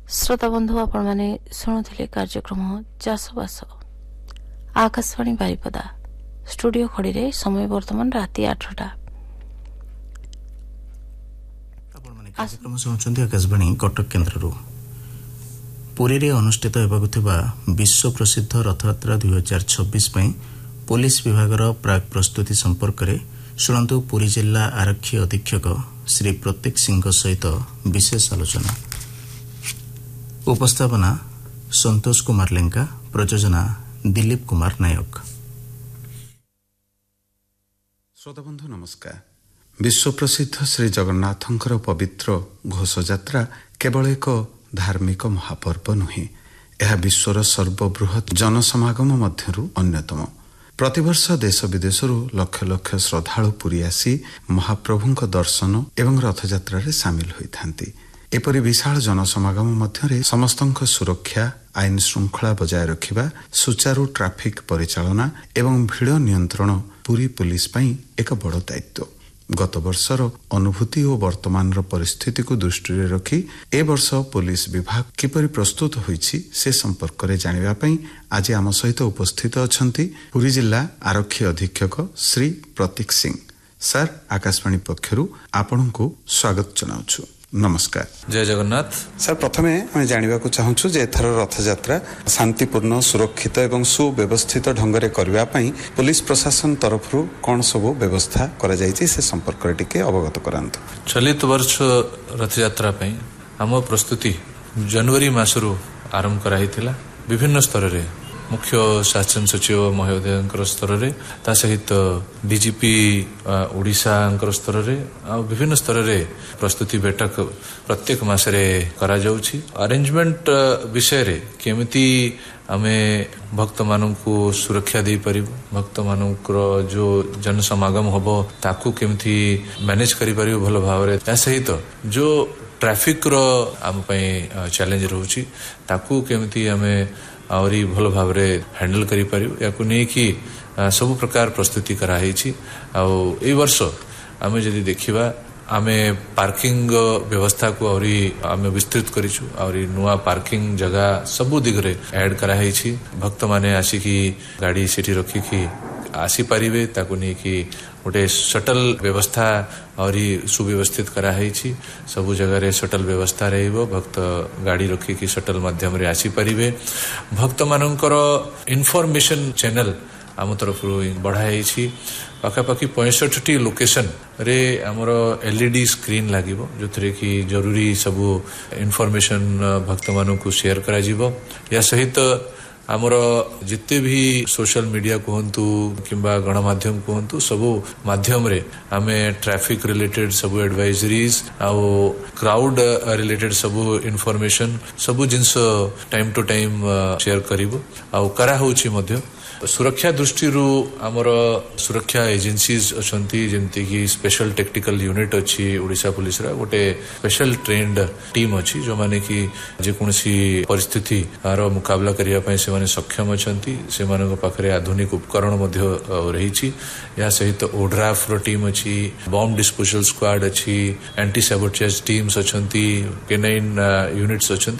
श्रोता बंधु आपण माने शुणुथिले कार्यक्रम चाषबास आकाशवाणी बारिपदा स्टूडियो खड़ी रे समय वर्तमान राति 8टा। कार्यक्रम शुणुचंती आकाशवाणी कटक केन्द्र पुरी रे अनुष्ठित हेबाकु थिबा विश्व प्रसिद्ध रथयात्रा 2026 पई पुलिस विभागर प्राक प्रस्तुति संपर्क रे शुणंतु पुरी जिला आरक्षी अधीक्षक श्री प्रतीक सिंह सहित विशेष आलोचना। उपस्थापना संतोष कुमार लेंका, प्रयोजना दिलीप कुमार नायक। श्रोताबंधु नमस्कार। विश्व प्रसिद्ध श्री जगन्नाथंकर पवित्र घोषयात्रा केवल एक धार्मिक महापर्व नुहे, यह विश्वर सर्वबृहत जनसमागम मध्यरु अन्यतम। प्रतिवर्ष देश विदेशरू लक्ष लक्ष श्रद्धालु पुरी आसी महाप्रभुंक दर्शन एवं रथयात्रा रे सामिल होइथांती। एपरि विशाल जनसमागम मध्यरे समस्तंक सुरक्षा, आईन श्रृंखला बजाय रखिबा, सुचारू ट्राफिक परिचालना एवं भीड़ नियंत्रण पुरी पुलिस पई एक बड़ दायित्व। गत वर्षर अनुभूति और वर्तमान परिस्थिति को दृष्टि रखी ए वर्ष पुलिस विभाग किपरि प्रस्तुत होईछि से संपर्क रे जानिबा पई आज आम सहित उपस्थित अछंती पुरी जिला आरक्षी अधीक्षक श्री प्रतीक सिंह। सर, आकाशवाणी पक्षरु आपनकु स्वागत जनाउछु। नमस्कार। जय जगन्नाथ। सर, प्रथमे आम जानिबाकु चाहूछु जे एथर रथयात्रा शांतिपूर्ण, सुरक्षित एवं सुव्यवस्थित ढंगरे करबा पई पुलिस प्रशासन तरफरु कोन सब व्यवस्था करा जायछि से संपर्क रे टिके अवगत करांतु। चलित वर्ष रथयात्रा पई हम प्रस्तुति जनवरी मासरु आरंभ कराइथिला। विभिन्न स्तर रे मुख्य शासन सचिव महोदयंकर स्तर रे, ता सहित डीजीपी ओडिशा स्तर रे आ विभिन्न स्तर रे प्रस्तुति बैठक प्रत्येक मासरे करा जाउछि। अरेंजमेंट विषय रे केमिति आमे भक्त माननकु सुरक्षा दे परिबो, भक्त माननकर जो जन समागम होबो ताकू केमिति मैनेज करि परिबो भलो भावरे, ता सहित जो ट्रैफिक रो आम पई चैलेंज रहउछि ताकू केमिति आमे आउरी भल भाव हैंडल करि परिबो याकु नै कि सब प्रकार प्रस्तुति कराई छी। ए वर्ष आमे जदि देखिबा आमे पार्किंग व्यवस्था को आउरी आमे विस्तृत करिछु, आउरी नुआ पार्किंग जगह सबु दिगरे ऐड कराई छी। भक्त माने आसी कि गाड़ी सेठी रखी कि आसी परिबे ताकु नै कि गोटे शटल व्यवस्था आउरी सुव्यवस्थित कराई छी। सबु जगह रे शटल व्यवस्था रहइबो, भक्त गाड़ी रखी कि शटल माध्यम रे आसी परिबे। भक्त मानकर इन्फॉर्मेशन चैनल आम तरफ बढ़ाई छी। पाखापाखि 65 लोकेशन रे हमर एलईडी स्क्रीन लागिबो जोथरे कि जरूरी सबु इन्फॉर्मेशन भक्त मानकु शेयर करा जिवो। या सहित आमर जिते भी सोशल मीडिया कहतु किंबा गणमाध्यम कहतु सबु माध्यम रे आमे ट्रैफिक रिलेटेड सबु एडवाइजरीज आउ क्राउड रिलेटेड सबु इन्फॉर्मेशन सबु जिंस टाइम टू टाइम शेयर करिवो आउ करा होछि मध्य। सुरक्षा दृष्टि आमर सुरक्षा एजेंसीज अछंती जेंति कि स्पेशल टेक्निकल यूनिट अछि ओडिशा पुलिस रा, गोटे स्पेशल ट्रेन्ड टीम अछि जो माने कि जे कोनसी परिस्थिति रो मुकाबला करिया पय से माने सक्षम अछंती। से मानक पाखरे आधुनिक उपकरण मध्य रहिछि। या सहित ओड्राफ रो टीम अछि, बॉम्ब डिस्पोजल स्क्वाड अछि, anti sabotage teams अछंती, canine units अछंती।